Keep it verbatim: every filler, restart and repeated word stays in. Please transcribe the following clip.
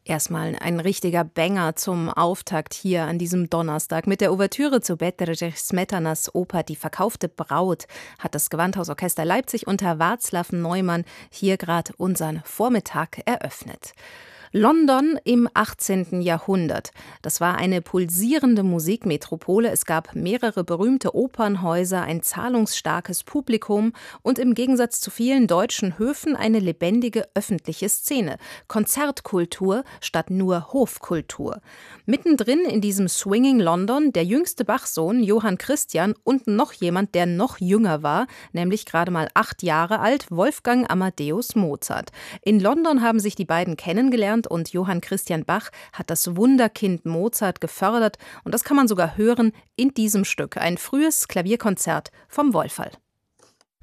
Erstmal ein richtiger Banger zum Auftakt hier an diesem Donnerstag. Mit der Ouvertüre zu Bedřich Smetanas Oper Die verkaufte Braut hat das Gewandhausorchester Leipzig unter Václav Neumann hier gerade unseren Vormittag eröffnet. London im achtzehnten Jahrhundert. Das war eine pulsierende Musikmetropole. Es gab mehrere berühmte Opernhäuser, ein zahlungsstarkes Publikum und im Gegensatz zu vielen deutschen Höfen eine lebendige öffentliche Szene. Konzertkultur statt nur Hofkultur. Mittendrin in diesem Swinging London der jüngste Bach-Sohn Johann Christian und noch jemand, der noch jünger war, nämlich gerade mal acht Jahre alt, Wolfgang Amadeus Mozart. In London haben sich die beiden kennengelernt und Johann Christian Bach hat das Wunderkind Mozart gefördert und das kann man sogar hören in diesem Stück, ein frühes Klavierkonzert vom Wohlfall.